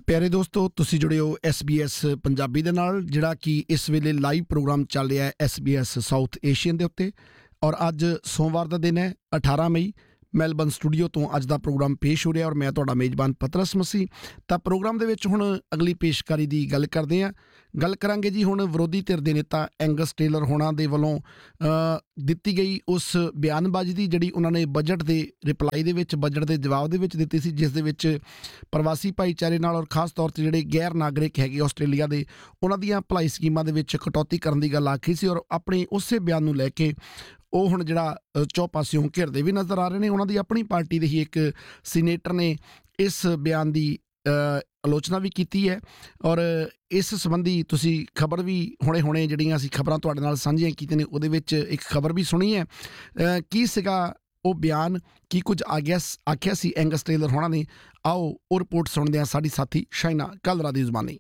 ਪਿਆਰੇ ਦੋਸਤੋ, ਤੁਸੀਂ ਜੁੜੇ ਹੋ SBS ਪੰਜਾਬੀ ਦੇ ਨਾਲ, ਜਿਹੜਾ ਕਿ ਇਸ ਵੇਲੇ ਲਾਈਵ ਪ੍ਰੋਗਰਾਮ ਚੱਲ ਰਿਹਾ ਹੈ SBS ਸਾਊਥ ਏਸ਼ੀਅਨ ਦੇ ਉੱਤੇ। ਔਰ ਅੱਜ ਸੋਮਵਾਰ ਦਾ ਦਿਨ ਹੈ, 18 ਮਈ। ਮੈਲਬਨ ਸਟੂਡੀਓ ਤੋਂ ਅੱਜ ਦਾ ਪ੍ਰੋਗਰਾਮ ਪੇਸ਼ ਹੋ ਰਿਹਾ ਔਰ ਮੈਂ ਤੁਹਾਡਾ ਮੇਜ਼ਬਾਨ ਪਤਰਸ ਮਸੀਹ। ਤਾਂ ਪ੍ਰੋਗਰਾਮ ਦੇ ਵਿੱਚ ਹੁਣ ਅਗਲੀ ਪੇਸ਼ਕਾਰੀ ਦੀ ਗੱਲ ਕਰਦੇ ਹਾਂ। ਗੱਲ ਕਰਾਂਗੇ ਜੀ ਹੁਣ ਵਿਰੋਧੀ ਧਿਰ ਦੇ ਨੇਤਾ ਐਂਗਸ ਟੇਲਰ ਹੋਣਾ ਦੇ ਵੱਲੋਂ ਦਿੱਤੀ ਗਈ ਉਸ ਬਿਆਨਬਾਜ਼ੀ ਦੀ, ਜਿਹੜੀ ਉਹਨਾਂ ਨੇ ਬਜਟ ਦੇ ਰਿਪਲਾਈ ਦੇ ਵਿੱਚ, ਬਜਟ ਦੇ ਜਵਾਬ ਦੇ ਵਿੱਚ ਦਿੱਤੀ ਸੀ, ਜਿਸ ਦੇ ਵਿੱਚ ਪ੍ਰਵਾਸੀ ਭਾਈਚਾਰੇ ਨਾਲ ਔਰ ਖ਼ਾਸ ਤੌਰ 'ਤੇ ਜਿਹੜੇ ਗੈਰ ਨਾਗਰਿਕ ਹੈਗੇ ਆਸਟ੍ਰੇਲੀਆ ਦੇ, ਉਹਨਾਂ ਦੀਆਂ ਭਲਾਈ ਸਕੀਮਾਂ ਦੇ ਵਿੱਚ ਕਟੌਤੀ ਕਰਨ ਦੀ ਗੱਲ ਆਖੀ ਸੀ। ਔਰ ਆਪਣੇ ਉਸੇ ਬਿਆਨ ਨੂੰ ਲੈ ਕੇ ਉਹ ਹੁਣ ਜਿਹੜਾ ਚੌ ਪਾਸਿਓਂ ਘਿਰਦੇ ਵੀ ਨਜ਼ਰ ਆ ਰਹੇ ਨੇ। ਉਹਨਾਂ ਦੀ ਆਪਣੀ ਪਾਰਟੀ ਦੇ ਹੀ ਇੱਕ ਸੀਨੇਟਰ ਨੇ ਇਸ ਬਿਆਨ ਦੀ ਆਲੋਚਨਾ ਵੀ ਕੀਤੀ ਹੈ ਔਰ ਇਸ ਸੰਬੰਧੀ ਤੁਸੀਂ ਖਬਰ ਵੀ ਹੁਣੇ ਜਿਹੜੀਆਂ ਅਸੀਂ ਖਬਰਾਂ ਤੁਹਾਡੇ ਨਾਲ ਸਾਂਝੀਆਂ ਕੀਤੀਆਂ ਨੇ, ਉਹਦੇ ਵਿੱਚ ਇੱਕ ਖਬਰ ਵੀ ਸੁਣੀ ਹੈ। ਕੀ ਸੀਗਾ ਉਹ ਬਿਆਨ, ਕੀ ਕੁਝ ਆਖਿਆ ਸੀ ਐਂਗਸ ਟੇਲਰ ਹੋਣਾ ਨੇ? ਆਓ ਉਹ ਰਿਪੋਰਟ ਸੁਣਦੇ ਹਾਂ ਸਾਡੀ ਸਾਥੀ ਸ਼ਾਇਨਾ ਕਾਲਰਾ ਦੀ ਜ਼ੁਬਾਨੀ।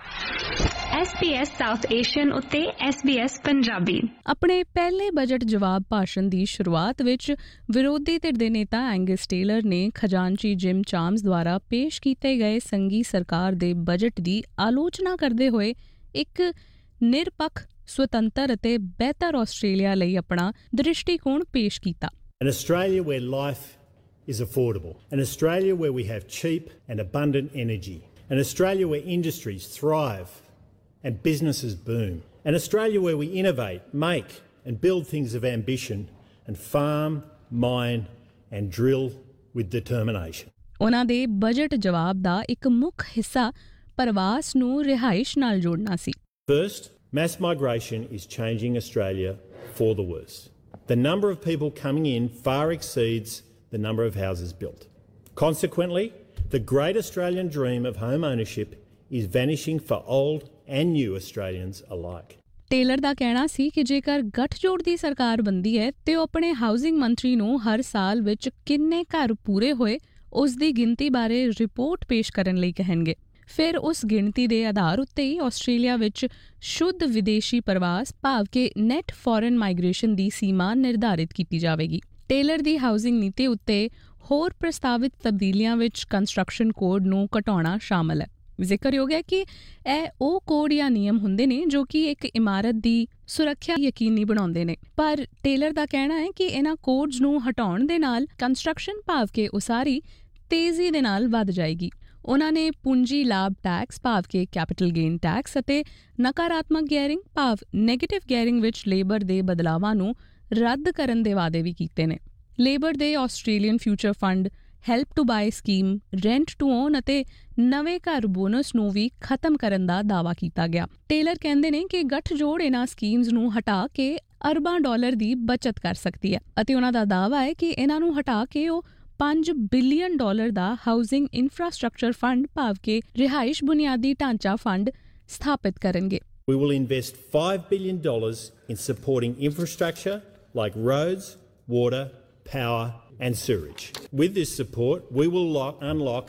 SBS ਸਾਊਥ ਏਸ਼ੀਅਨ ਉੱਤੇ SBS ਪੰਜਾਬੀ। ਆਪਣੇ ਪਹਿਲੇ ਬਜਟ ਜਵਾਬ ਭਾਸ਼ਣ ਦੀ ਸ਼ੁਰੂਆਤ ਵਿੱਚ ਵਿਰੋਧੀ ਧਿਰ ਦੇ ਨੇਤਾ ਐਂਗਸ ਟੇਲਰ ਨੇ ਖਜ਼ਾਨਚੀ ਜਿਮ ਚਾਮਸ ਦੁਆਰਾ ਪੇਸ਼ ਕੀਤੇ ਗਏ ਸੰਘੀ ਸਰਕਾਰ ਦੇ ਬਜਟ ਦੀ ਆਲੋਚਨਾ ਕਰਦੇ ਹੋਏ ਇੱਕ ਨਿਰਪੱਖ, ਸੁਤੰਤਰ ਅਤੇ ਬਿਹਤਰ ਆਸਟ੍ਰੇਲੀਆ ਲਈ ਆਪਣਾ ਦ੍ਰਿਸ਼ਟੀਕੋਣ ਪੇਸ਼ ਕੀਤਾ। An Australia where life is affordable, an Australia where we have cheap and abundant energy, an Australia where industries thrive and businesses boom, an Australia where we innovate, make and build things of ambition and farm, mine and drill with determination. ਉਹਨਾਂ ਦੇ budget ਜਵਾਬ ਦਾ ਇੱਕ ਮੁੱਖ ਹਿੱਸਾ ਪ੍ਰਵਾਸ ਨੂੰ ਰਿਹਾਇਸ਼ ਨਾਲ ਜੋੜਨਾ ਸੀ। First, mass migration is changing Australia for the worse. The number of people coming in far exceeds the number of houses built. Consequently, the great Australian dream of home ownership is vanishing for old and new Australians alike. Tailor ਦਾ ਕਹਿਣਾ ਸੀ ਕਿ ਜੇਕਰ ਗੱਠਜੋੜ ਦੀ ਸਰਕਾਰ ਬਣਦੀ ਹੈ ਤੇ ਉਹ ਆਪਣੇ ਹਾਊਸਿੰਗ ਮੰਤਰੀ ਨੂੰ ਹਰ ਸਾਲ ਵਿੱਚ ਕਿੰਨੇ ਘਰ ਪੂਰੇ ਹੋਏ ਉਸ ਦੀ ਗਿਣਤੀ ਬਾਰੇ ਰਿਪੋਰਟ ਪੇਸ਼ ਕਰਨ ਲਈ ਕਹਿਣਗੇ। ਫਿਰ ਉਸ ਗਿਣਤੀ ਦੇ ਆਧਾਰ ਉੱਤੇ ਹੀ ਆਸਟ੍ਰੇਲੀਆ ਵਿੱਚ ਸ਼ੁੱਧ ਵਿਦੇਸ਼ੀ ਪ੍ਰਵਾਸ ਭਾਵ ਕਿ ਨੈਟ ਫੋਰਨ ਮਾਈਗ੍ਰੇਸ਼ਨ ਦੀ ਸੀਮਾ ਨਿਰਧਾਰਿਤ ਕੀਤੀ ਜਾਵੇਗੀ। ਟੇਲਰ ਦੀ ਹਾਊਸਿੰਗ ਨੀਤੀ ਉੱਤੇ ਹੋਰ ਪ੍ਰਸਤਾਵਿਤ ਤਬਦੀਲੀਆਂ ਵਿੱਚ ਕੰਸਟਰਕਸ਼ਨ ਕੋਡ ਨੂੰ ਘਟਾਉਣਾ ਸ਼ਾਮਲ ਹੈ। ਜ਼ਿਕਰਯੋਗ ਹੈ ਕਿ ਇਹ ਉਹ ਕੋਡ ਜਾਂ ਨਿਯਮ ਹੁੰਦੇ ਨੇ ਜੋ ਕਿ ਇੱਕ ਇਮਾਰਤ ਦੀ ਸੁਰੱਖਿਆ ਯਕੀਨੀ ਬਣਾਉਂਦੇ ਨੇ, ਪਰ ਟੇਲਰ ਦਾ ਕਹਿਣਾ ਹੈ ਕਿ ਇਹਨਾਂ ਕੋਡਸ ਨੂੰ ਹਟਾਉਣ ਦੇ ਨਾਲ ਕੰਸਟਰਕਸ਼ਨ ਭਾਵ ਕਿ ਉਸਾਰੀ ਤੇਜ਼ੀ ਦੇ ਨਾਲ ਵੱਧ ਜਾਏਗੀ। ਉਹਨਾਂ ਨੇ ਪੂੰਜੀ ਲਾਭ ਟੈਕਸ ਭਾਵ ਕਿ ਕੈਪੀਟਲ ਗੇਨ ਟੈਕਸ ਅਤੇ ਨਕਾਰਾਤਮਕ ਗੈਰਿੰਗ ਭਾਵ ਨੈਗੇਟਿਵ ਗੈਰਿੰਗ ਵਿੱਚ ਲੇਬਰ ਦੇ ਬਦਲਾਵਾਂ ਨੂੰ ਰੱਦ ਕਰਨ ਦੇ ਵਾਅਦੇ ਵੀ ਕੀਤੇ ਨੇ। ਲੇਬਰ ਦੇ Australian future fund, help to bye scheme, rent to on ਅਤੇ ਨਵੇਂ ਘਰ ਬੋਨਸ ਨੂੰ ਵੀ ਖਤਮ ਕਰਨ ਦਾ ਦਾਅਵਾ ਕੀਤਾ ਗਿਆ। ਟੇਲਰ ਕਹਿੰਦੇ ਨੇ ਕਿ ਗੱਠਜੋੜ ਇਹਨਾਂ ਸਕੀਮਸ ਨੂੰ ਹਟਾ ਕੇ ਅਰਬਾਂ ਡਾਲਰ ਦੀ ਬਚਤ ਕਰ ਸਕਦੀ ਹੈ ਅਤੇ ਉਹਨਾਂ ਦਾ ਦਾਅਵਾ ਹੈ ਕਿ ਇਹਨਾਂ ਨੂੰ ਹਟਾ ਕੇ ਉਹ $5 ਬਿਲੀਅਨ ਦਾ ਹਾਊਸਿੰਗ ਇਨਫਰਾਸਟ੍ਰਕਚਰ ਫੰਡ ਭਾਵ ਕਿ ਰਿਹਾਇਸ਼ ਬੁਨਿਆਦੀ ਢਾਂਚਾ ਫੰਡ ਸਥਾਪਿਤ ਕਰਨਗੇ। We will invest $5 billion in supporting infrastructure like roads, water, power and sewerage. With this support, we will unlock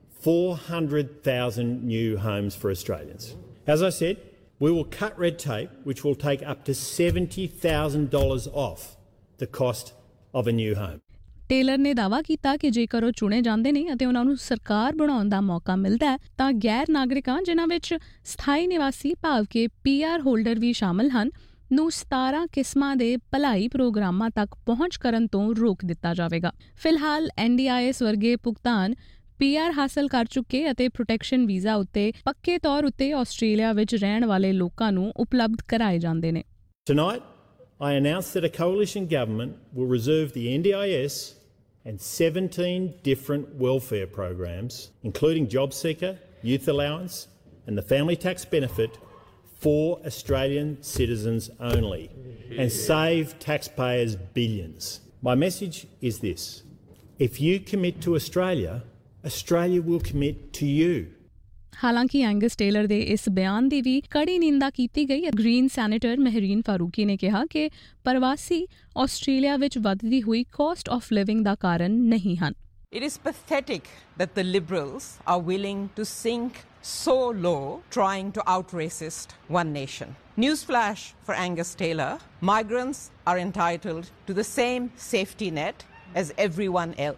400,000 new homes for Australians. As I said, we will cut red tape, which will take up to $70,000 off the cost of a new home. Tailor ਨੇ ਦਾਅਵਾ ਕੀਤਾ ਕਿ ਜੇਕਰ ਉਹ ਚੁਣੇ ਜਾਂਦੇ ਨੇ ਅਤੇ ਉਹਨਾਂ ਨੂੰ ਸਰਕਾਰ ਬਣਾਉਣ ਦਾ ਮੌਕਾ ਮਿਲਦਾ ਹੈ ਤਾਂ ਗੈਰ ਨਾਗਰਿਕਾਂ, ਜਿਨ੍ਹਾਂ ਵਿੱਚ ਸਥਾਈ ਨਿਵਾਸੀ ਭਾਵ ਕਿ PR ਹੋਲਡਰ ਵੀ ਸ਼ਾਮਲ ਹਨ, ਨੂੰ 17 ਕਿਸਮਾਂ ਦੇ ਭਲਾਈ ਪ੍ਰੋਗਰਾਮਾਂ ਤੱਕ ਪਹੁੰਚ ਕਰਨ ਤੋਂ ਰੋਕ ਦਿੱਤਾ ਜਾਵੇਗਾ। ਫਿਲਹਾਲ NDIS ਵਰਗੇ ਭੁਗਤਾਨ PR ਹਾਸਲ ਕਰ ਚੁੱਕੇ ਅਤੇ ਪ੍ਰੋਟੈਕਸ਼ਨ ਵੀਜ਼ਾ ਉੱਤੇ ਪੱਕੇ ਤੌਰ ਉੱਤੇ ਆਸਟ੍ਰੇਲੀਆ ਵਿੱਚ ਰਹਿਣ ਵਾਲੇ ਲੋਕਾਂ ਨੂੰ ਉਪਲਬਧ ਕਰਾਏ ਜਾਂਦੇ ਨੇ। Tonight, I announce that a coalition government will reserve the NDIS and 17 different welfare programs, including JobSeeker, Youth Allowance and the Family Tax Benefit, for Australian citizens only and save taxpayers billions. My message is this: if you commit to Australia, Australia will commit to you. ਹਾਲਾਂਕਿ Angus tailor ਦੇ ਇਸ ਬਿਆਨ ਦੀ ਵੀ ਕੜੀ ਨਿੰਦਾ ਕੀਤੀ ਗਈ। Green senator Mehreen Farooqui ਨੇ ਕਿਹਾ ਕਿ ਪ੍ਰਵਾਸੀ ਆਸਟ੍ਰੇਲੀਆ ਵਿੱਚ ਵੱਧਦੀ ਹੋਈ ਕਾਸਟ ਆਫ ਲਿਵਿੰਗ ਦਾ ਕਾਰਨ ਨਹੀਂ ਹਨ। It is pathetic that the Liberals are willing to sink so low trying to out-racist One Nation. Newsflash for Angus Taylor: migrants are entitled to the same safety net as everyone else.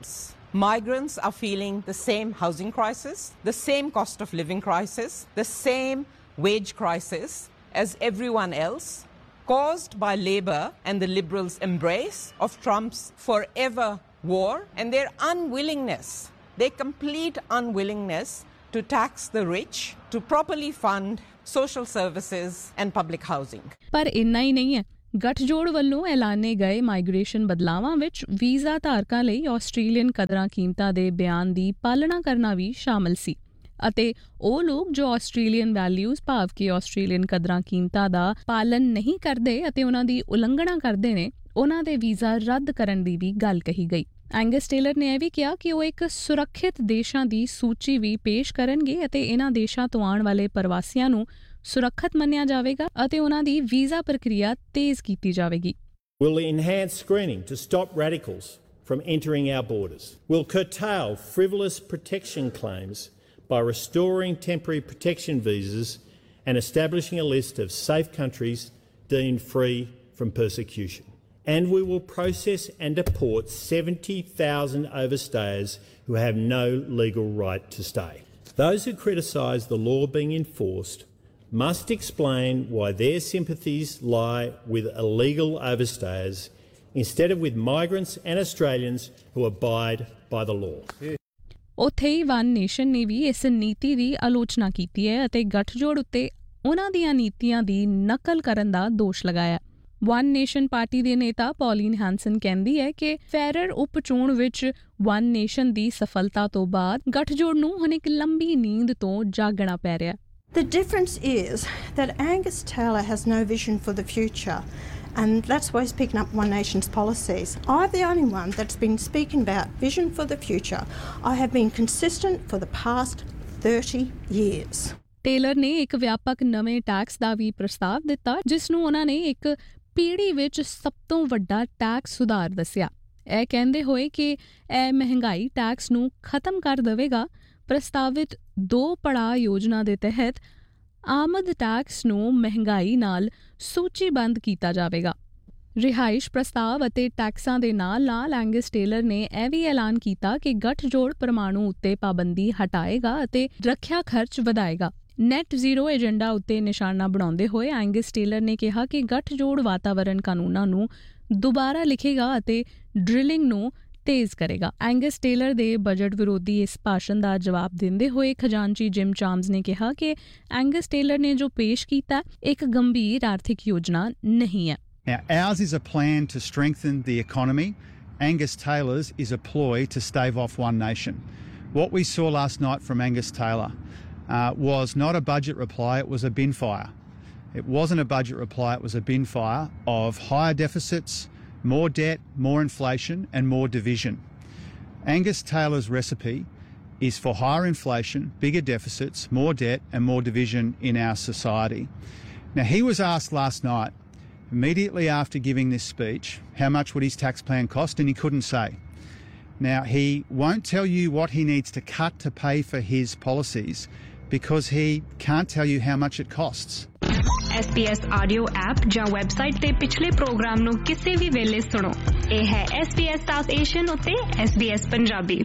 Migrants are feeling the same housing crisis, the same cost of living crisis, the same wage crisis as everyone else, caused by Labour and the Liberals' embrace of Trump's forever war and their unwillingness, their complete unwillingness to tax the rich, to properly fund social services and public housing. ਪਰ ਇੰਨਾ ਹੀ ਨਹੀਂ ਹੈ। ਗੱਠਜੋੜ ਵੱਲੋਂ ਐਲਾਨੇ ਗਏ migration ਬਦਲਾਵਾਂ ਵਿੱਚ ਵੀਜ਼ਾ ਧਾਰਕਾਂ ਲਈ ਆਸਟ੍ਰੇਲੀਅਨ ਕਦਰਾਂ ਕੀਮਤਾਂ ਦੇ ਬਿਆਨ ਦੀ ਪਾਲਣਾ ਕਰਨਾ ਵੀ ਸ਼ਾਮਲ ਸੀ ਅਤੇ ਉਹ ਲੋਕ ਜੋ ਆਸਟ੍ਰੇਲੀਅਨ ਵੈਲਿਊਜ਼ ਭਾਵ ਕਿ ਆਸਟ੍ਰੇਲੀਅਨ ਕਦਰਾਂ ਕੀਮਤਾਂ ਦਾ ਪਾਲਨ ਨਹੀਂ ਕਰਦੇ ਅਤੇ ਉਹਨਾਂ ਦੀ ਉਲੰਘਣਾ ਕਰਦੇ ਨੇ, ਉਹਨਾਂ ਦੇ ਵੀਜ਼ਾ ਰੱਦ ਕਰਨ ਦੀ ਵੀ ਗੱਲ ਕਹੀ ਗਈ। ਐਂਗਸ ਟੇਲਰ ਨੇ ਇਹ ਵੀ ਕਿਹਾ ਕਿ ਉਹ ਇੱਕ ਸੁਰੱਖਿਅਤ ਦੇਸ਼ਾਂ ਦੀ ਸੂਚੀ ਵੀ ਪੇਸ਼ ਕਰਨਗੇ ਅਤੇ ਇਹਨਾਂ ਦੇਸ਼ਾਂ ਤੋਂ ਆਉਣ ਵਾਲੇ ਪ੍ਰਵਾਸੀਆਂ ਨੂੰ ਸੁਰੱਖਿਅਤ ਮੰਨਿਆ ਜਾਵੇਗਾ ਅਤੇ ਉਹਨਾਂ ਦੀ ਵੀਜ਼ਾ ਪ੍ਰਕਿਰਿਆ ਤੇਜ਼ ਕੀਤੀ ਜਾਵੇਗੀ। We'll enhance screening to stop radicals from entering our borders. We'll curtail frivolous protection claims by restoring temporary protection visas and establishing a list of safe countries deemed free from persecution. And we will process and deport 70,000 overstayers who have no legal right to stay. Those who criticise the law being enforced must explain why their sympathies lie with illegal overstayers instead of with migrants and Australians who abide by the law. ਉੱਥੇ ਹੀ one nation ਨੇ ਵੀ ਇਸ ਨੀਤੀ ਦੀ ਆਲੋਚਨਾ ਕੀਤੀ ਹੈ ਅਤੇ ਗੱਠਜੋੜ ਉੱਤੇ ਉਹਨਾਂ ਦੀਆਂ ਨੀਤੀਆਂ ਦੀ ਨਕਲ ਕਰਨ ਦਾ ਦੋਸ਼ ਲਗਾਇਆ। ਵਨ ਨੇਸ਼ਨ ਪਾਰਟੀ ਦੇ ਨੇਤਾ ਪੌਲੀਨ ਹੈਂਸਨ ਕਹਿੰਦੀ ਹੈ ਕਿ ਫੈਰਰ ਉਪ ਚੋਣ ਵਿੱਚ ਵਨ ਨੇਸ਼ਨ ਦੀ ਸਫਲਤਾ ਤੋਂ ਬਾਅਦ ਗੱਠਜੋੜ ਨੂੰ ਹੁਣ ਇੱਕ ਲੰਬੀ ਨੀਂਦ ਤੋਂ ਜਾਗਣਾ ਪੈ ਰਿਹਾ। The difference is that Angus Taylor has no vision for the future, and that's why he's picking up One Nation's policies. I'm the only one that's been speaking about vision for the future. I have been consistent for the past 30 years. Tailor ਨੇ ਇੱਕ ਵਿਆਪਕ ਨਵੇਂ tax ਦਾ ਵੀ ਪ੍ਰਸਤਾਵ ਦਿੱਤਾ ਜਿਸ ਨੂੰ ਉਹਨਾਂ ਨੇ ਇੱਕ ਪੀੜ੍ਹੀ ਵਿੱਚ ਸਭ ਤੋਂ ਵੱਡਾ ਟੈਕਸ ਸੁਧਾਰ ਦੱਸਿਆ। ਇਹ ਕਹਿੰਦੇ ਹੋਏ ਕਿ ਇਹ ਮਹਿੰਗਾਈ ਟੈਕਸ ਨੂੰ ਖਤਮ ਕਰ ਦੇਵੇਗਾ। ਪ੍ਰਸਤਾਵਿਤ 2 ਪੜਾਅ ਯੋਜਨਾ ਦੇ ਤਹਿਤ ਆਮਦ ਟੈਕਸ ਨੂੰ ਮਹਿੰਗਾਈ ਨਾਲ ਸੂਚੀਬੱਧ ਕੀਤਾ ਜਾਵੇਗਾ। ਰਿਹਾਇਸ਼ ਪ੍ਰਸਤਾਵ ਅਤੇ ਟੈਕਸਾਂ ਦੇ ਨਾਲ ਐਂਗਸ ਟੇਲਰ ਨੇ ਇਹ ਵੀ ਐਲਾਨ ਕੀਤਾ ਕਿ ਗੱਠਜੋੜ ਪਰਮਾਣੂ ਉੱਤੇ ਪਾਬੰਦੀ ਹਟਾਏਗਾ ਅਤੇ ਰੱਖਿਆ ਖਰਚ ਵਧਾਏਗਾ। ਨੈਟ ਜ਼ੀਰੋ ਏਜੰਡਾ ਉੱਤੇ ਨਿਸ਼ਾਨਾ ਬਣਾਉਂਦੇ ਹੋਏ ਐਂਗਸ ਟੇਲਰ ਨੇ ਕਿਹਾ ਕਿ ਗੱਠਜੋੜ ਵਾਤਾਵਰਣ ਕਾਨੂੰਨਾਂ ਨੂੰ ਦੁਬਾਰਾ ਲਿਖੇਗਾ ਅਤੇ ਡ੍ਰਿਲਿੰਗ ਨੂੰ ਤੇਜ਼ ਕਰੇਗਾ। ਐਂਗਸ ਟੇਲਰ ਦੇ ਬਜਟ ਵਿਰੋਧੀ ਇਸ ਭਾਸ਼ਣ ਦਾ ਜਵਾਬ ਦਿੰਦੇ ਹੋਏ ਖਜ਼ਾਨਚੀ ਜਿਮ ਚਾਮਸ ਨੇ ਕਿਹਾ ਕਿ ਐਂਗਸ ਟੇਲਰ ਨੇ ਜੋ ਪੇਸ਼ ਕੀਤਾ ਇੱਕ ਗੰਭੀਰ ਆਰਥਿਕ ਯੋਜਨਾ ਨਹੀਂ ਹੈ। Now, ours is a plan to strengthen the economy. Angus Taylor's is a ploy to stave off One Nation. What we saw last night from Angus Taylor was not a budget reply, it was a bin fire. It wasn't a budget reply, it was a bin fire of higher deficits, more debt, more inflation and more division. Angus Taylor's recipe is for higher inflation, bigger deficits, more debt and more division in our society. Now, he was asked last night, immediately after giving this speech, how much would his tax plan cost, and he couldn't say. Now, he won't tell you what he needs to cut to pay for his policies because he can't tell you how much it costs. SBS audio app ਜਾਂ website ਤੇ ਪਿਛਲੇ programme ਨੂੰ ਕਿਸੇ ਵੀ ਵੇਲੇ ਸੁਣੋ। ਇਹ ਹੈ SBS south Asian ਉੱਤੇ SBS Punjabi.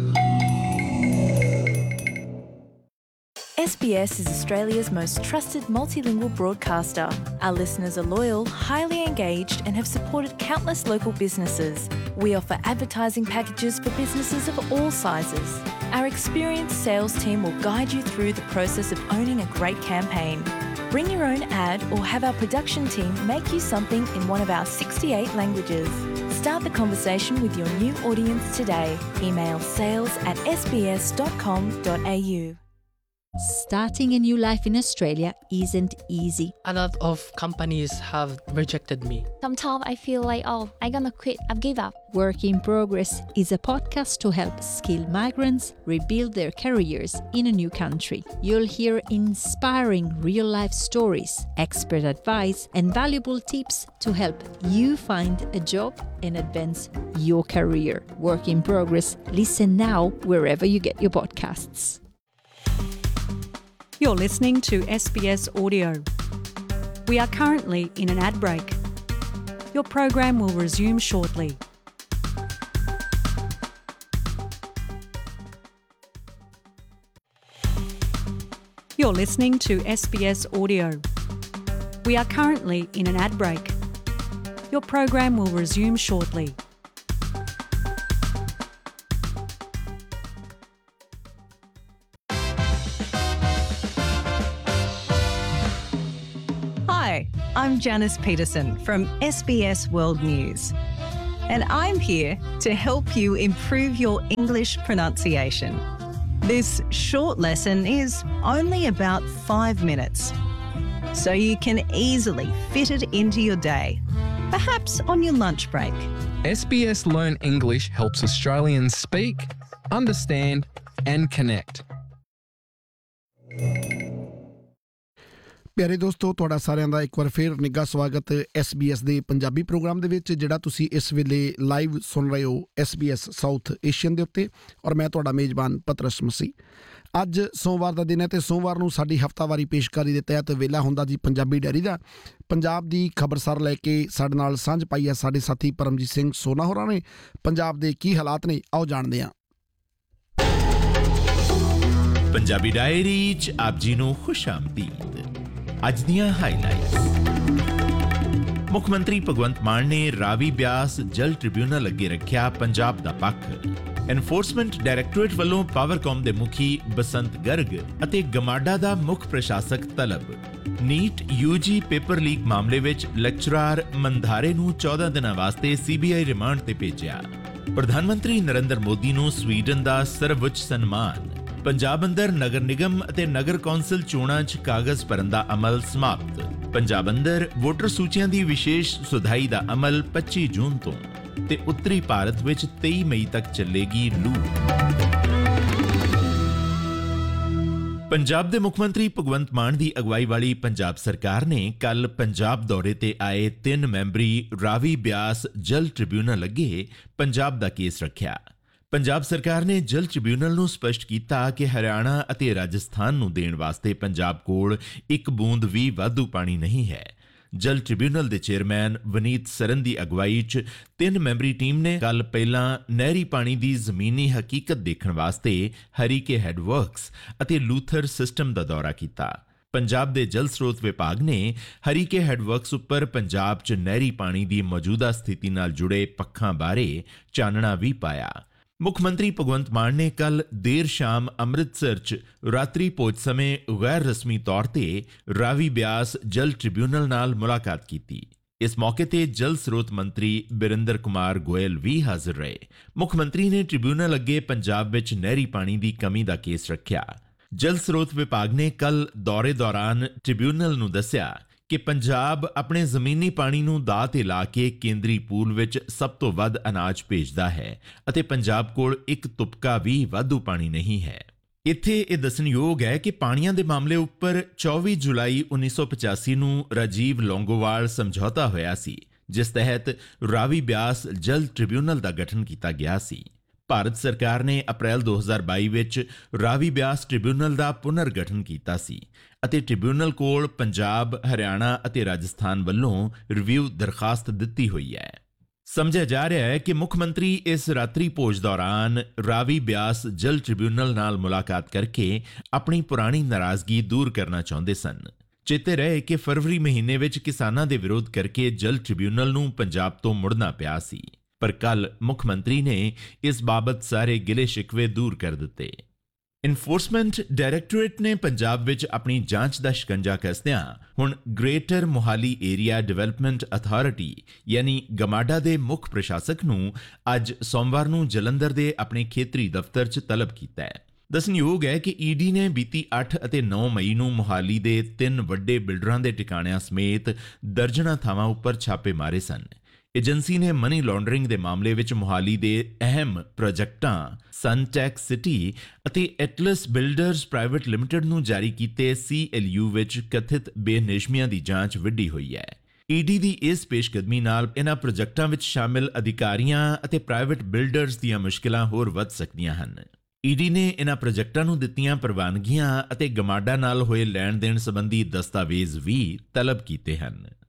SBS is Australia's most trusted multilingual broadcaster. Our listeners are loyal, highly engaged, and have supported countless local businesses. We offer advertising packages for businesses of all sizes. Our experienced sales team will guide you through the process of owning a great campaign. Bring your own ad or have our production team make you something in one of our 68 languages. Start the conversation with your new audience today. Email sales@sbs.com.au. Starting a new life in Australia isn't easy. A lot of companies have rejected me. Sometimes I feel like, I'm gonna quit, I've given up. Work in Progress is a podcast to help skilled migrants rebuild their careers in a new country. You'll hear inspiring real-life stories, expert advice, and valuable tips to help you find a job and advance your career. Work in Progress. Listen now wherever you get your podcasts. You're listening to SBS Audio. We are currently in an ad break. Your program will resume shortly. You're listening to SBS Audio. We are currently in an ad break. Your program will resume shortly. Hi, I'm Janice Peterson from SBS World News, and I'm here to help you improve your English pronunciation. This short lesson is only about 5 minutes, so you can easily fit it into your day, perhaps on your lunch break. SBS Learn English helps Australians speak, understand, and connect. ਪਿਆਰੇ ਦੋਸਤੋ, ਤੁਹਾਡਾ ਸਾਰਿਆਂ ਦਾ ਇੱਕ ਵਾਰ ਫਿਰ ਨਿੱਘਾ ਸਵਾਗਤ SBS ਦੇ Punjabi programme ਦੇ ਵਿੱਚ, ਜਿਹੜਾ ਤੁਸੀਂ ਇਸ ਵੇਲੇ ਲਾਈਵ ਸੁਣ ਰਹੇ ਹੋ SBS ਸਾਊਥ ਏਸ਼ੀਅਨ ਦੇ ਉੱਤੇ, ਔਰ ਮੈਂ ਤੁਹਾਡਾ ਮੇਜ਼ਬਾਨ ਪਤਰਸ ਮਸੀਹ। ਅੱਜ ਸੋਮਵਾਰ ਦਾ ਦਿਨ ਹੈ ਤੇ ਸੋਮਵਾਰ ਨੂੰ ਸਾਡੀ ਹਫ਼ਤਾਵਾਰੀ ਪੇਸ਼ਕਾਰੀ ਦੇ ਤਹਿਤ ਵੇਲਾ ਹੁੰਦਾ ਜੀ ਪੰਜਾਬੀ ਡੈਰੀ ਦਾ। ਪੰਜਾਬ ਦੀ ਖਬਰਸਾਰ ਲੈ ਕੇ ਸਾਡੇ ਨਾਲ ਸਾਂਝ ਪਾਈ ਹੈ ਸਾਡੇ ਸਾਥੀ ਪਰਮਜੀਤ ਸਿੰਘ ਸੋਨਾ ਹੋਰਾਂ ਨੇ। ਪੰਜਾਬ ਦੇ ਕੀ ਹਾਲਾਤ ਨੇ, ਆਓ ਜਾਣਦੇ ਹਾਂ। ਪੰਜਾਬੀ ਡਾਇਰੀ 'ਚ ਆਪ ਜੀ ਨੂੰ ਖੁਸ਼ ਆਮਦੀਦ। ਅੱਜ ਦੀਆਂ ਹਾਈਲਾਈਟਸ। ਮੁੱਖ ਮੰਤਰੀ ਭਗਵੰਤ ਮਾਨ ਨੇ ਰਾਵੀ ਬਿਆਸ ਜਲ ਟ੍ਰਿਬਿਊਨਲ ਅੱਗੇ ਰੱਖਿਆ ਪੰਜਾਬ ਦਾ ਪੱਖ। ਐਨਫੋਰਸਮੈਂਟ ਡਾਇਰੈਕਟੋਰੇਟ ਵੱਲੋਂ ਪਾਵਰਕਾਮ ਦੇ ਮੁਖੀ ਬਸੰਤ ਗਰਗ ਅਤੇ ਗਮਾਡਾ ਦਾ ਮੁੱਖ ਪ੍ਰਸ਼ਾਸਕ ਤਲਬ। ਨੀਟ UG ਪੇਪਰ ਲੀਕ ਮਾਮਲੇ ਵਿੱਚ ਲੈਕਚਰਾਰ ਮੰਧਾਰੇ ਨੂੰ 14 ਦਿਨਾਂ ਵਾਸਤੇ CBI ਰਿਮਾਂਡ ਤੇ ਭੇਜਿਆ। ਪ੍ਰਧਾਨ ਮੰਤਰੀ ਨਰਿੰਦਰ ਮੋਦੀ ਨੂੰ ਸਵੀਡਨ ਦਾ ਸਰਵਉੱਚ ਸਨਮਾਨ। ਪੰਜਾਬ ਅੰਦਰ ਨਗਰ ਨਿਗਮ ਅਤੇ ਨਗਰ ਕੌਂਸਲ ਚੋਣਾਂ 'ਚ ਕਾਗਜ਼ ਭਰਨ ਦਾ ਅਮਲ ਸਮਾਪਤ। ਪੰਜਾਬ ਅੰਦਰ ਵੋਟਰ ਸੂਚੀਆਂ ਦੀ ਵਿਸ਼ੇਸ਼ ਸੁਧਾਈ ਦਾ ਅਮਲ 25 ਜੂਨ ਤੋਂ ਤੇ ਉੱਤਰੀ ਭਾਰਤ ਵਿੱਚ 23 ਮਈ ਤੱਕ ਚੱਲੇਗੀ ਲੂ। ਪੰਜਾਬ ਦੇ ਮੁੱਖ ਮੰਤਰੀ ਭਗਵੰਤ ਮਾਨ ਦੀ ਅਗਵਾਈ ਵਾਲੀ ਪੰਜਾਬ ਸਰਕਾਰ ਨੇ ਕੱਲ ਪੰਜਾਬ ਦੌਰੇ ਤੇ ਆਏ 3 ਮੈਂਬਰੀ ਰਾਵੀ ਬਿਆਸ ਜਲ ਟ੍ਰਿਬਿਊਨਲ ਅੱਗੇ ਪੰਜਾਬ ਦਾ ਕੇਸ ਰੱਖਿਆ। ਪੰਜਾਬ ਸਰਕਾਰ ਨੇ ਜਲ ਟ੍ਰਿਬਿਊਨਲ ਨੂੰ ਸਪਸ਼ਟ ਕੀਤਾ ਕਿ ਹਰਿਆਣਾ ਅਤੇ ਰਾਜਸਥਾਨ ਨੂੰ ਦੇਣ ਵਾਸਤੇ ਪੰਜਾਬ ਕੋਲ ਇੱਕ ਬੂੰਦ ਵੀ ਵਾਧੂ ਪਾਣੀ ਨਹੀਂ ਹੈ। ਜਲ ਟ੍ਰਿਬਿਊਨਲ ਦੇ ਚੇਅਰਮੈਨ ਵਨੀਤ ਸਰਨ ਦੀ ਅਗਵਾਈ 'ਚ 3 ਮੈਂਬਰੀ ਟੀਮ ਨੇ ਕੱਲ ਪਹਿਲਾਂ ਨਹਿਰੀ ਪਾਣੀ ਦੀ ਜ਼ਮੀਨੀ ਹਕੀਕਤ ਦੇਖਣ ਵਾਸਤੇ ਹਰੀਕੇ ਹੈੱਡ ਵਰਕਸ ਅਤੇ ਲੂਥਰ ਸਿਸਟਮ ਦਾ ਦੌਰਾ ਕੀਤਾ। ਪੰਜਾਬ ਦੇ ਜਲ ਸਰੋਤ ਵਿਭਾਗ ਨੇ ਹਰੀਕੇ ਹੈੱਡ ਵਰਕਸ ਉੱਪਰ ਪੰਜਾਬ 'ਚ ਨਹਿਰੀ ਪਾਣੀ ਦੀ ਮੌਜੂਦਾ ਸਥਿਤੀ ਨਾਲ ਜੁੜੇ ਪੱਖਾਂ ਬਾਰੇ ਚਾਨਣਾ ਵੀ ਪਾਇਆ। ਮੁੱਖ ਮੰਤਰੀ ਭਗਵੰਤ ਮਾਨ ਨੇ ਕੱਲ ਦੇਰ ਸ਼ਾਮ ਅੰਮ੍ਰਿਤਸਰ 'ਚ ਰਾਤਰੀ ਭੋਜ ਸਮੇਂ ਗੈਰ ਰਸਮੀ ਤੌਰ ਤੇ ਰਾਵੀ ਬਿਆਸ ਜਲ ਟ੍ਰਿਬਿਊਨਲ ਨਾਲ ਮੁਲਾਕਾਤ ਕੀਤੀ। ਇਸ ਮੌਕੇ ਤੇ ਜਲ ਸਰੋਤ ਮੰਤਰੀ ਬਿਰਿੰਦਰ ਕੁਮਾਰ ਗੋਇਲ ਵੀ ਹਾਜ਼ਰ ਰਹੇ। ਮੁੱਖ ਮੰਤਰੀ ਨੇ ਟ੍ਰਿਬਿਊਨਲ ਅੱਗੇ ਪੰਜਾਬ ਵਿੱਚ ਨਹਿਰੀ ਪਾਣੀ ਦੀ ਕਮੀ ਦਾ ਕੇਸ ਰੱਖਿਆ। ਜਲ ਸਰੋਤ ਵਿਭਾਗ ਨੇ ਕੱਲ ਦੌਰੇ ਦੌਰਾਨ ਟ੍ਰਿਬਿਊਨਲ ਨੂੰ ਦੱਸਿਆ ਕਿ ਪੰਜਾਬ ਆਪਣੇ ਜ਼ਮੀਨੀ ਪਾਣੀ ਨੂੰ ਦਾਅ ਤੇ ਲਾ ਕੇ ਕੇਂਦਰੀ ਪੂਲ ਵਿੱਚ ਸਭ ਤੋਂ ਵੱਧ ਅਨਾਜ ਭੇਜਦਾ ਹੈ ਅਤੇ ਪੰਜਾਬ ਕੋਲ ਇੱਕ ਤੁਪਕਾ ਵੀ ਵਾਧੂ ਪਾਣੀ ਨਹੀਂ ਹੈ। ਇੱਥੇ ਇਹ ਦੱਸਣਯੋਗ ਹੈ ਕਿ ਪਾਣੀਆਂ ਦੇ ਮਾਮਲੇ ਉੱਪਰ 24 ਜੁਲਾਈ 1985 ਨੂੰ ਰਾਜੀਵ ਲੌਂਗੋਵਾਲ ਸਮਝੌਤਾ ਹੋਇਆ ਸੀ, ਜਿਸ ਤਹਿਤ ਰਾਵੀ ਬਿਆਸ ਜਲ ਟ੍ਰਿਬਿਊਨਲ ਦਾ ਗਠਨ ਕੀਤਾ ਗਿਆ ਸੀ। ਭਾਰਤ ਸਰਕਾਰ ਨੇ ਅਪ੍ਰੈਲ 2022 ਵਿੱਚ ਰਾਵੀ ਬਿਆਸ ਟ੍ਰਿਬਿਊਨਲ ਦਾ ਪੁਨਰ ਗਠਨ ਕੀਤਾ ਸੀ ਅਤੇ ਟ੍ਰਿਬਿਊਨਲ ਕੋਲ ਪੰਜਾਬ, ਹਰਿਆਣਾ ਅਤੇ ਰਾਜਸਥਾਨ ਵੱਲੋਂ ਰਿਵਿਊ ਦਰਖਾਸਤ ਦਿੱਤੀ ਹੋਈ ਹੈ। ਸਮਝਿਆ ਜਾ ਰਿਹਾ ਹੈ ਕਿ ਮੁੱਖ ਮੰਤਰੀ ਇਸ ਰਾਤਰੀ ਭੋਜ ਦੌਰਾਨ ਰਾਵੀ ਬਿਆਸ ਜਲ ਟ੍ਰਿਬਿਊਨਲ ਨਾਲ ਮੁਲਾਕਾਤ ਕਰਕੇ ਆਪਣੀ ਪੁਰਾਣੀ ਨਾਰਾਜ਼ਗੀ ਦੂਰ ਕਰਨਾ ਚਾਹੁੰਦੇ ਸਨ। ਚੇਤੇ ਰਹੇ ਕਿ ਫਰਵਰੀ ਮਹੀਨੇ ਵਿੱਚ ਕਿਸਾਨਾਂ ਦੇ ਵਿਰੋਧ ਕਰਕੇ ਜਲ ਟ੍ਰਿਬਿਊਨਲ ਨੂੰ ਪੰਜਾਬ ਤੋਂ ਮੁੜਨਾ ਪਿਆ ਸੀ, ਪਰ ਕੱਲ ਮੁੱਖ ਮੰਤਰੀ ਨੇ ਇਸ ਬਾਬਤ ਸਾਰੇ ਗਿਲੇ ਸ਼ਿਕਵੇ ਦੂਰ ਕਰ ਦਿੱਤੇ। ਐਨਫੋਰਸਮੈਂਟ ਡਾਇਰੈਕਟੋਰੇਟ ਨੇ ਪੰਜਾਬ ਵਿੱਚ ਆਪਣੀ ਜਾਂਚ ਦਾ ਸ਼ਿਕੰਜਾ ਕੱਸਦਿਆਂ ਹੁਣ greater Mohali area development authority ਯਾਨੀ ਗਮਾਡਾ ਦੇ ਮੁੱਖ ਪ੍ਰਸ਼ਾਸਕ ਨੂੰ ਅੱਜ ਸੋਮਵਾਰ ਨੂੰ ਜਲੰਧਰ ਦੇ ਆਪਣੇ ਖੇਤਰੀ ਦਫ਼ਤਰ 'ਚ ਤਲਬ ਕੀਤਾ ਹੈ। ਦੱਸਣਯੋਗ ਹੈ ਕਿ ED ਨੇ ਬੀਤੀ 8 ਅਤੇ 9 ਮਈ ਨੂੰ ਮੋਹਾਲੀ ਦੇ 3 ਵੱਡੇ ਬਿਲਡਰਾਂ ਦੇ ਟਿਕਾਣਿਆਂ ਸਮੇਤ ਦਰਜਨਾਂ ਥਾਵਾਂ ਉੱਪਰ ਛਾਪੇ ਮਾਰੇ ਸਨ। ਏਜੰਸੀ ਨੇ ਮਨੀ ਲਾਂਡਰਿੰਗ ਦੇ ਮਾਮਲੇ ਵਿੱਚ ਮੋਹਾਲੀ ਦੇ ਅਹਿਮ ਪ੍ਰੋਜੈਕਟਾਂ ਸਨਟੈਕ ਸਿਟੀ ਅਤੇ ਐਟਲਸ ਬਿਲਡਰਜ਼ ਪ੍ਰਾਈਵੇਟ ਲਿਮਟਿਡ ਨੂੰ ਜਾਰੀ ਕੀਤੇ CLU ਵਿੱਚ ਕਥਿਤ ਬੇਨਿਯਮੀਆਂ ਦੀ ਜਾਂਚ ਵਿੱਢੀ ਹੋਈ ਹੈ। ED ਦੀ ਇਸ ਪੇਸ਼ਕਦਮੀ ਨਾਲ ਇਨ੍ਹਾਂ ਪ੍ਰੋਜੈਕਟਾਂ ਵਿੱਚ ਸ਼ਾਮਿਲ ਅਧਿਕਾਰੀਆਂ ਅਤੇ ਪ੍ਰਾਈਵੇਟ ਬਿਲਡਰਜ਼ ਦੀਆਂ ਮੁਸ਼ਕਿਲਾਂ ਹੋਰ ਵੱਧ ਸਕਦੀਆਂ ਹਨ। ED ਨੇ ਇਨ੍ਹਾਂ ਪ੍ਰੋਜੈਕਟਾਂ ਨੂੰ ਦਿੱਤੀਆਂ ਪ੍ਰਵਾਨਗੀਆਂ ਅਤੇ ਗਮਾਡਾ ਨਾਲ ਹੋਏ ਲੈਣ ਦੇਣ ਸੰਬੰਧੀ ਦਸਤਾਵੇਜ਼ ਵੀ ਤਲਬ ਕੀਤੇ ਹਨ।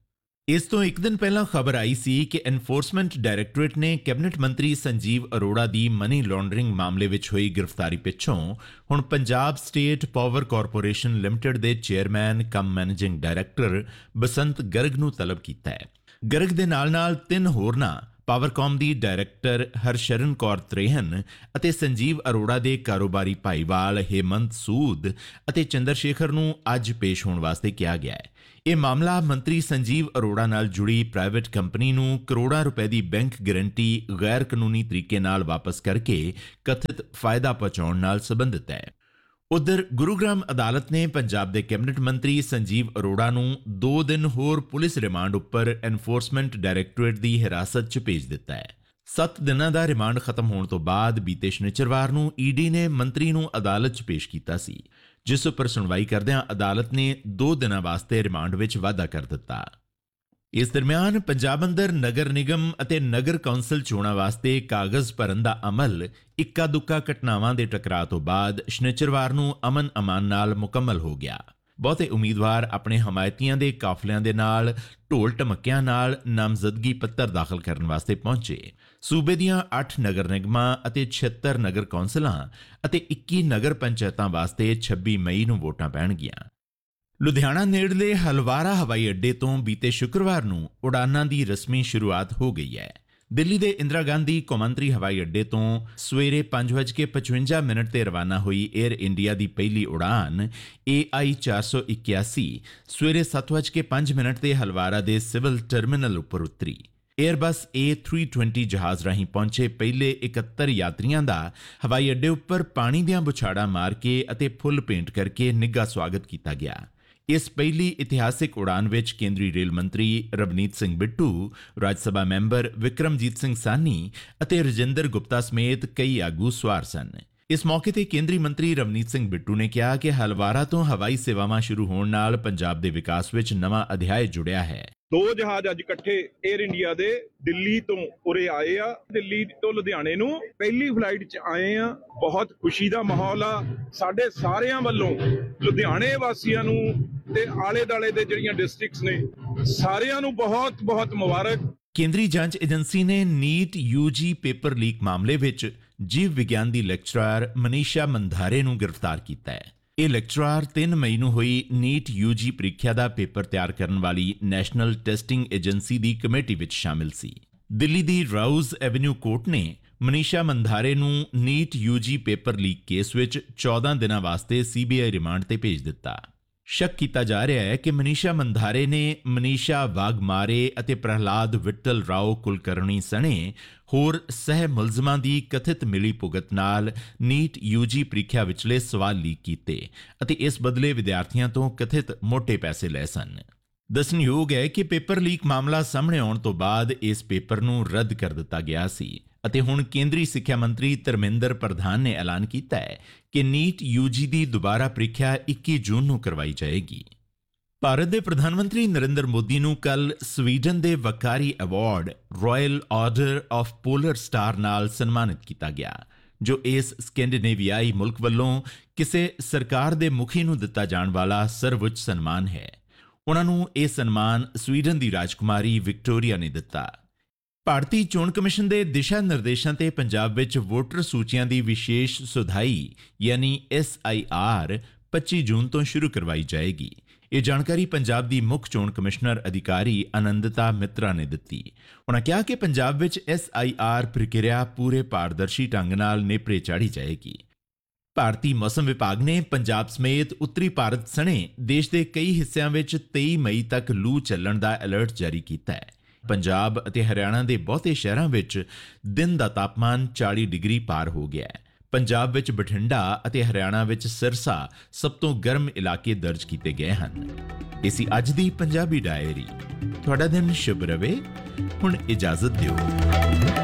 ਇਸ ਤੋਂ ਇੱਕ ਦਿਨ ਪਹਿਲਾਂ ਖਬਰ ਆਈ ਸੀ ਕਿ ਐਨਫੋਰਸਮੈਂਟ ਡਾਇਰੈਕਟੋਰੇਟ ਨੇ ਕੈਬਨਿਟ ਮੰਤਰੀ ਸੰਜੀਵ ਅਰੋੜਾ ਦੀ ਮਨੀ ਲਾਂਡਰਿੰਗ ਮਾਮਲੇ ਵਿੱਚ ਹੋਈ ਗ੍ਰਿਫਤਾਰੀ ਪਿੱਛੋਂ ਹੁਣ Punjab state power corporation limited ਦੇ ਚੇਅਰਮੈਨ ਕਮ ਮੈਨੇਜਿੰਗ ਡਾਇਰੈਕਟਰ ਬਸੰਤ ਗਰਗ ਨੂੰ ਤਲਬ ਕੀਤਾ ਹੈ। ਗਰਗ ਦੇ ਨਾਲ-ਨਾਲ 3 ਹੋਰਨਾਂ ਪਾਵਰਕਾਮ ਦੀ ਡਾਇਰੈਕਟਰ ਹਰਸ਼ਰਨ ਕੌਰ ਤ੍ਰੇਹਨ ਅਤੇ ਸੰਜੀਵ ਅਰੋੜਾ ਦੇ ਕਾਰੋਬਾਰੀ ਭਾਈਵਾਲ ਹੇਮੰਤ ਸੂਦ ਅਤੇ ਚੰਦਰਸ਼ੇਖਰ ਨੂੰ ਅੱਜ ਪੇਸ਼ ਹੋਣ ਵਾਸਤੇ ਕਿਹਾ ਗਿਆ ਹੈ। ਇਹ ਮਾਮਲਾ ਮੰਤਰੀ ਸੰਜੀਵ ਅਰੋੜਾ ਨਾਲ ਜੁੜੀ ਪ੍ਰਾਈਵੇਟ ਕੰਪਨੀ ਨੂੰ ਕਰੋੜਾਂ ਰੁਪਏ ਦੀ ਬੈਂਕ ਗਾਰੰਟੀ ਗੈਰ ਕਾਨੂੰਨੀ ਤਰੀਕੇ ਨਾਲ ਵਾਪਸ ਕਰਕੇ ਕਥਿਤ ਫਾਇਦਾ ਪਹੁੰਚਾਉਣ ਨਾਲ ਸੰਬੰਧਿਤ ਹੈ। ਉਧਰ ਗੁਰੂਗ੍ਰਾਮ ਅਦਾਲਤ ਨੇ ਪੰਜਾਬ ਦੇ ਕੈਬਨਿਟ ਮੰਤਰੀ ਸੰਜੀਵ ਅਰੋੜਾ ਨੂੰ 2 ਦਿਨ ਹੋਰ ਪੁਲਿਸ ਰਿਮਾਂਡ ਉੱਪਰ ਐਨਫੋਰਸਮੈਂਟ ਡਾਇਰੈਕਟੋਰੇਟ ਦੀ ਹਿਰਾਸਤ 'ਚ ਭੇਜ ਦਿੱਤਾ ਹੈ। 7 ਦਿਨਾਂ ਦਾ ਰਿਮਾਂਡ ਖਤਮ ਹੋਣ ਤੋਂ ਬਾਅਦ ਬੀਤੇ ਸ਼ਨੀਚਰਵਾਰ ਨੂੰ ਈਡੀ ਨੇ ਮੰਤਰੀ ਨੂੰ ਅਦਾਲਤ 'ਚ ਪੇਸ਼ ਕੀਤਾ ਸੀ, ਜਿਸ ਉੱਪਰ ਸੁਣਵਾਈ ਕਰਦਿਆਂ ਅਦਾਲਤ ਨੇ 2 ਦਿਨਾਂ ਵਾਸਤੇ ਰਿਮਾਂਡ ਵਿੱਚ ਵਾਧਾ ਕਰ ਦਿੱਤਾ। ਇਸ ਦਰਮਿਆਨ ਪੰਜਾਬ ਅੰਦਰ ਨਗਰ ਨਿਗਮ ਅਤੇ ਨਗਰ ਕੌਂਸਲ ਚੋਣਾਂ ਵਾਸਤੇ ਕਾਗਜ਼ ਭਰਨ ਦਾ ਅਮਲ ਇੱਕਾ-ਦੁੱਕਾ ਘਟਨਾਵਾਂ ਦੇ ਟਕਰਾਅ ਤੋਂ ਬਾਅਦ ਸ਼ਨੀਚਰਵਾਰ ਨੂੰ ਅਮਨ-ਅਮਾਨ ਨਾਲ ਮੁਕੰਮਲ ਹੋ ਗਿਆ। ਬਹੁਤੇ ਉਮੀਦਵਾਰ ਆਪਣੇ ਹਮਾਇਤੀਆਂ ਦੇ ਕਾਫਲਿਆਂ ਦੇ ਨਾਲ ਢੋਲ ਢਮੱਕਿਆਂ ਨਾਲ ਨਾਮਜ਼ਦਗੀ ਪੱਤਰ ਦਾਖਲ ਕਰਨ ਵਾਸਤੇ ਪਹੁੰਚੇ। ਸੂਬੇ ਦੀਆਂ 8 ਨਗਰ ਨਿਗਮਾਂ ਅਤੇ 76 ਨਗਰ ਕੌਂਸਲਾਂ ਅਤੇ 21 ਨਗਰ ਪੰਚਾਇਤਾਂ ਵਾਸਤੇ 26 ਮਈ ਨੂੰ ਵੋਟਾਂ ਪੈਣਗੀਆਂ। ਲੁਧਿਆਣਾ ਨੇੜਲੇ ਹਲਵਾਰਾ ਹਵਾਈ ਅੱਡੇ ਤੋਂ ਬੀਤੇ ਸ਼ੁੱਕਰਵਾਰ ਨੂੰ ਉਡਾਨਾਂ ਦੀ ਰਸਮੀ ਸ਼ੁਰੂਆਤ ਹੋ ਗਈ ਹੈ। ਦਿੱਲੀ ਦੇ ਇੰਦਰਾ ਗਾਂਧੀ ਕੌਮਾਂਤਰੀ ਹਵਾਈ ਅੱਡੇ ਤੋਂ ਸਵੇਰੇ 5:55 ਤੇ ਰਵਾਨਾ ਹੋਈ 에ਅਰ ਇੰਡੀਆ ਦੀ ਪਹਿਲੀ ਉਡਾਨ AI 481 ਸਵੇਰੇ 7:05 ਤੇ ਹਲਵਾਰਾ ਦੇ ਸਿਵਲ ਟਰਮੀਨਲ ਉੱਪਰ ਉਤਰੀ। ਏਅਰਬਸ A320 ਜਹਾਜ਼ ਰਾਹੀਂ ਪਹੁੰਚੇ ਪਹਿਲੇ 71 ਯਾਤਰੀਆਂ ਦਾ ਹਵਾਈ ਅੱਡੇ ਉੱਪਰ ਪਾਣੀ ਦੀਆਂ ਬੁਛਾੜਾਂ ਮਾਰ ਕੇ ਅਤੇ ਫੁੱਲ ਪੇਂਟ ਕਰਕੇ ਨਿੱਘਾ ਸਵਾਗਤ ਕੀਤਾ ਗਿਆ। ਇਸ ਪਹਿਲੀ ਇਤਿਹਾਸਿਕ ਉਡਾਨ ਵਿੱਚ ਕੇਂਦਰੀ ਰੇਲ ਮੰਤਰੀ ਰਵਨੀਤ ਸਿੰਘ ਬਿੱਟੂ, ਰਾਜ ਸਭਾ ਮੈਂਬਰ ਵਿਕਰਮਜੀਤ ਸਿੰਘ ਸਾਨੀ ਅਤੇ ਰਜਿੰਦਰ ਗੁਪਤਾ ਸਮੇਤ ਕਈ ਆਗੂ ਸਵਾਰ ਸਨ। ਇਸ ਮੌਕੇ ਤੇ ਕੇਂਦਰੀ ਮੰਤਰੀ ਰਵਨੀਤ ਸਿੰਘ ਬਿੱਟੂ ਨੇ ਕਿਹਾ ਕਿ ਹਲਵਾਰਾ ਤੋਂ ਹਵਾਈ ਸੇਵਾਵਾਂ ਸ਼ੁਰੂ ਹੋਣ ਨਾਲ ਪੰਜਾਬ ਦੇ ਵਿਕਾਸ ਵਿੱਚ ਨਵਾਂ ਅਧਿਆਇ ਜੁੜਿਆ ਹੈ। 2 ਜਹਾਜ਼ ਅੱਜ ਇਕੱਠੇ 에ਅਰ ਇੰਡੀਆ ਦੇ ਦਿੱਲੀ ਤੋਂ ਉਰੇ ਆਏ ਆ। ਦਿੱਲੀ ਤੋਂ ਲੁਧਿਆਣੇ ਨੂੰ ਪਹਿਲੀ ਫਲਾਈਟ 'ਚ ਆਏ ਆ। ਬਹੁਤ ਖੁਸ਼ੀ ਦਾ ਮਾਹੌਲ ਆ। ਸਾਡੇ ਸਾਰਿਆਂ ਵੱਲੋਂ ਲੁਧਿਆਣੇ ਵਾਸੀਆਂ ਨੂੰ ਤੇ ਆਲੇ ਦਾਲੇ ਦੇ ਜਿਹੜੀਆਂ ਡਿਸਟ੍ਰਿਕਟਸ ਨੇ ਸਾਰਿਆਂ ਨੂੰ ਬਹੁਤ ਬਹੁਤ ਮੁਬਾਰਕ। ਕੇਂਦਰੀ ਜਾਂਚ ਏਜੰਸੀ ਨੇ ਨੀਟ UG ਪੇਪਰ ਲੀਕ ਮਾਮਲੇ ਵਿੱਚ ਜੀਵ ਵਿਗਿਆਨ ਦੀ ਲੈਕਚਰਰ ਮਨੀਸ਼ਾ ਮੰਧਾਰੇ ਨੂੰ ਗ੍ਰਿਫਤਾਰ ਕੀਤਾ ਹੈ। ਇਹ ਲੈਕਚਰਰ 3 ਮਈ ਨੂੰ ਹੋਈ ਨੀਟ UG ਪ੍ਰੀਖਿਆ ਦਾ ਪੇਪਰ ਤਿਆਰ ਕਰਨ ਵਾਲੀ ਨੈਸ਼ਨਲ ਟੈਸਟਿੰਗ ਏਜੰਸੀ ਦੀ ਕਮੇਟੀ ਵਿੱਚ ਸ਼ਾਮਿਲ ਸੀ। ਦਿੱਲੀ ਦੀ ਰਾਉਜ਼ ਐਵਨਿਊ ਕੋਰਟ ਨੇ ਮਨੀਸ਼ਾ ਮੰਧਾਰੇ ਨੂੰ NEET UG paper leak case ਵਿੱਚ 14 ਦਿਨਾਂ ਵਾਸਤੇ CBI ਰਿਮਾਂਡ ਤੇ ਭੇਜ ਦਿੱਤਾ। ਸ਼ੱਕ ਕੀਤਾ ਜਾ ਰਿਹਾ ਹੈ ਕਿ ਮਨੀਸ਼ਾ ਮੰਧਾਰੇ ਨੇ ਮਨੀਸ਼ਾ ਵਾਗਮਾਰੇ ਅਤੇ ਪ੍ਰਹਲਾਦ ਵਿਟਲ ਰਾਓ ਕੁਲਕਰਣੀ ਸਣੇ ਹੋਰ ਸਹਿ ਮੁਲਜ਼ਮਾਂ ਦੀ ਕਥਿਤ ਮਿਲੀ ਭੁਗਤ ਨਾਲ ਨੀਟ UG ਪ੍ਰੀਖਿਆ ਵਿਚਲੇ ਸਵਾਲ ਲੀਕ ਕੀਤੇ ਅਤੇ ਇਸ ਬਦਲੇ ਵਿਦਿਆਰਥੀਆਂ ਤੋਂ ਕਥਿਤ ਮੋਟੇ ਪੈਸੇ ਲਏ ਸਨ। ਦੱਸਣਯੋਗ ਹੈ ਕਿ ਪੇਪਰ ਲੀਕ ਮਾਮਲਾ ਸਾਹਮਣੇ ਆਉਣ ਤੋਂ ਬਾਅਦ ਇਸ ਪੇਪਰ ਨੂੰ ਰੱਦ ਕਰ ਦਿੱਤਾ ਗਿਆ ਸੀ ਅਤੇ ਹੁਣ ਕੇਂਦਰੀ ਸਿੱਖਿਆ ਮੰਤਰੀ ਧਰਮਿੰਦਰ ਪ੍ਰਧਾਨ ਨੇ ਐਲਾਨ ਕੀਤਾ ਹੈ ਕਿ ਨੀਟ UG ਦੀ ਦੁਬਾਰਾ ਪ੍ਰੀਖਿਆ 21 ਜੂਨ ਨੂੰ ਕਰਵਾਈ ਜਾਏਗੀ। ਭਾਰਤ ਦੇ ਪ੍ਰਧਾਨ ਮੰਤਰੀ ਨਰਿੰਦਰ ਮੋਦੀ ਨੂੰ ਕੱਲ ਸਵੀਡਨ ਦੇ ਵਕਾਰੀ award royal order of polar star ਨਾਲ ਸਨਮਾਨਿਤ ਕੀਤਾ ਗਿਆ, ਜੋ ਇਸ ਸਕੈਂਡੀਨੇਵੀਆਈ ਮੁਲਕ ਵੱਲੋਂ ਕਿਸੇ ਸਰਕਾਰ ਦੇ ਮੁਖੀ ਨੂੰ ਦਿੱਤਾ ਜਾਣ ਵਾਲਾ ਸਰਵਉੱਚ ਸਨਮਾਨ ਹੈ। ਉਹਨਾਂ ਨੂੰ ਇਹ ਸਨਮਾਨ ਸਵੀਡਨ ਦੀ ਰਾਜਕੁਮਾਰੀ ਵਿਕਟੋਰੀਆ ਨੇ ਦਿੱਤਾ। ਭਾਰਤੀ ਚੋਣ ਕਮਿਸ਼ਨ ਦੇ ਦਿਸ਼ਾ ਨਿਰਦੇਸ਼ਾਂ ਤੇ ਪੰਜਾਬ ਵਿੱਚ ਵੋਟਰ ਸੂਚੀਆਂ ਦੀ ਵਿਸ਼ੇਸ਼ ਸੁਧਾਈ ਯਾਨੀ SIR 25 ਜੂਨ ਤੋਂ ਸ਼ੁਰੂ ਕਰਵਾਈ ਜਾਏਗੀ। ਇਹ ਜਾਣਕਾਰੀ ਪੰਜਾਬ ਦੀ ਮੁੱਖ ਚੋਣ ਕਮਿਸ਼ਨਰ ਅਧਿਕਾਰੀ ਆਨੰਦਤਾ ਮਿੱਤਰਾ ਨੇ ਦਿੱਤੀ। ਉਹਨਾਂ ਕਿਹਾ ਕਿ ਪੰਜਾਬ ਵਿੱਚ SIR ਪ੍ਰਕਿਰਿਆ ਪੂਰੇ ਪਾਰਦਰਸ਼ੀ ਢੰਗ ਨਾਲ ਨੇਪਰੇ ਚਾੜ੍ਹੀ ਜਾਏਗੀ। ਭਾਰਤੀ ਮੌਸਮ ਵਿਭਾਗ ਨੇ ਪੰਜਾਬ ਸਮੇਤ ਉੱਤਰੀ ਭਾਰਤ ਸਣੇ ਦੇਸ਼ ਦੇ ਕਈ ਹਿੱਸਿਆਂ ਵਿੱਚ 23 ਮਈ ਤੱਕ ਲੂ ਚੱਲਣ ਦਾ ਅਲਰਟ ਜਾਰੀ ਕੀਤਾ ਹੈ। ਪੰਜਾਬ ਅਤੇ ਹਰਿਆਣਾ ਦੇ ਬਹੁਤੇ ਸ਼ਹਿਰਾਂ ਵਿੱਚ ਦਿਨ ਦਾ ਤਾਪਮਾਨ 40 ਡਿਗਰੀ ਪਾਰ ਹੋ ਗਿਆ ਹੈ। ਪੰਜਾਬ ਵਿੱਚ ਬਠਿੰਡਾ ਅਤੇ ਹਰਿਆਣਾ ਵਿੱਚ ਸਿਰਸਾ ਸਭ ਤੋਂ ਗਰਮ ਇਲਾਕੇ ਦਰਜ ਕੀਤੇ ਗਏ ਹਨ। ਇਹ ਸੀ ਅੱਜ ਦੀ ਪੰਜਾਬੀ ਡਾਇਰੀ। ਤੁਹਾਡਾ ਦਿਨ ਸ਼ੁਭ ਰਹੇ। ਹੁਣ ਇਜਾਜ਼ਤ ਦਿਓ।